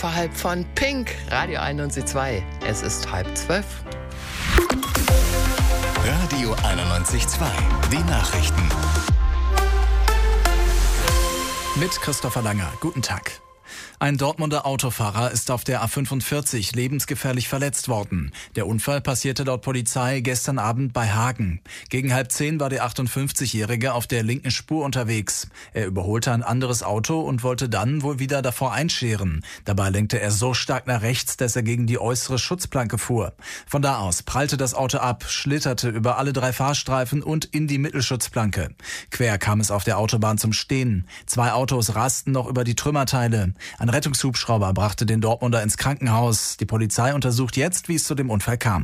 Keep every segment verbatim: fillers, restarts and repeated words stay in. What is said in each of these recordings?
Vor halb von Pink, Radio einundneunzig Komma zwei. Es ist halb zwölf. Radio einundneunzig Komma zwei, die Nachrichten. Mit Christopher Langer. Guten Tag. Ein Dortmunder Autofahrer ist auf der A fünfundvierzig lebensgefährlich verletzt worden. Der Unfall passierte laut Polizei gestern Abend bei Hagen. Gegen halb zehn war der achtundfünfzigjährige auf der linken Spur unterwegs. Er überholte ein anderes Auto und wollte dann wohl wieder davor einscheren. Dabei lenkte er so stark nach rechts, dass er gegen die äußere Schutzplanke fuhr. Von da aus prallte das Auto ab, schlitterte über alle drei Fahrstreifen und in die Mittelschutzplanke. Quer kam es auf der Autobahn zum Stehen. Zwei Autos rasten noch über die Trümmerteile. Ein Rettungshubschrauber brachte den Dortmunder ins Krankenhaus. Die Polizei untersucht jetzt, wie es zu dem Unfall kam.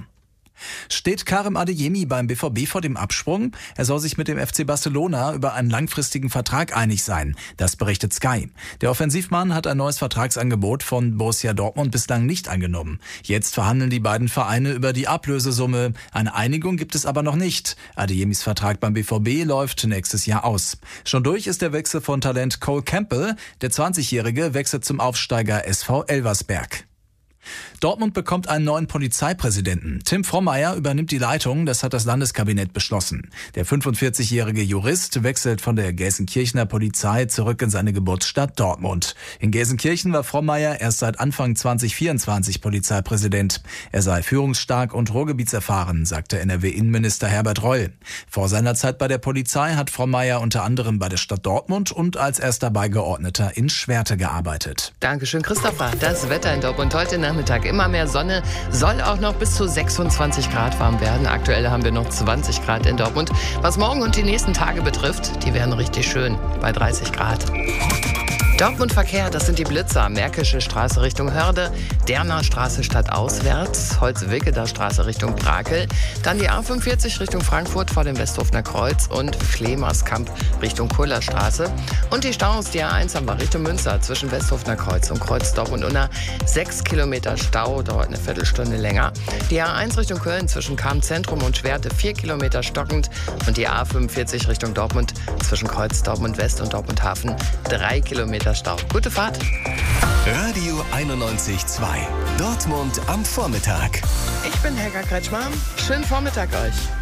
Steht Karim Adeyemi beim B V B vor dem Absprung? Er soll sich mit dem F C Barcelona über einen langfristigen Vertrag einig sein. Das berichtet Sky. Der Offensivmann hat ein neues Vertragsangebot von Borussia Dortmund bislang nicht angenommen. Jetzt verhandeln die beiden Vereine über die Ablösesumme. Eine Einigung gibt es aber noch nicht. Adeyemis Vertrag beim B V B läuft nächstes Jahr aus. Schon durch ist der Wechsel von Talent Cole Campbell. Der zwanzigjährige wechselt zum Aufsteiger S V Elversberg. Dortmund bekommt einen neuen Polizeipräsidenten. Tim Frommeier übernimmt die Leitung, das hat das Landeskabinett beschlossen. Der fünfundvierzigjährige Jurist wechselt von der Gelsenkirchener Polizei zurück in seine Geburtsstadt Dortmund. In Gelsenkirchen war Frommeier erst seit Anfang zweitausendvierundzwanzig Polizeipräsident. Er sei führungsstark und ruhrgebietserfahren, sagte N R W-Innenminister Herbert Reul. Vor seiner Zeit bei der Polizei hat Frommeier unter anderem bei der Stadt Dortmund und als erster Beigeordneter in Schwerte gearbeitet. Dankeschön, Christopher. Das Wetter in Dortmund heute Nachmittag immer mehr Sonne, soll auch noch bis zu sechsundzwanzig Grad warm werden. Aktuell haben wir noch zwanzig Grad in Dortmund. Was morgen und die nächsten Tage betrifft, die werden richtig schön bei dreißig Grad. Dortmund Verkehr, das sind die Blitzer. Märkische Straße Richtung Hörde, Derner Straße stadtauswärts, Holzwickeler Straße Richtung Brakel, dann die A fünfundvierzig Richtung Frankfurt vor dem Westhofener Kreuz und Flemerskamp Richtung Kullerstraße. Und die Staus, die A eins haben wir Richtung Münster zwischen Westhofener Kreuz und Kreuz Dortmund-Unna. Sechs Kilometer Stau, dauert eine Viertelstunde länger. Die A eins Richtung Köln zwischen Cham-Zentrum und Schwerte vier Kilometer stockend. Und die A fünfundvierzig Richtung Dortmund zwischen Kreuz Dortmund West und Dortmund Hafen drei Kilometer Stau. Gute Fahrt. Radio einundneunzig Komma zwei. Dortmund am Vormittag. Ich bin Helga Kretschmann. Schönen Vormittag euch.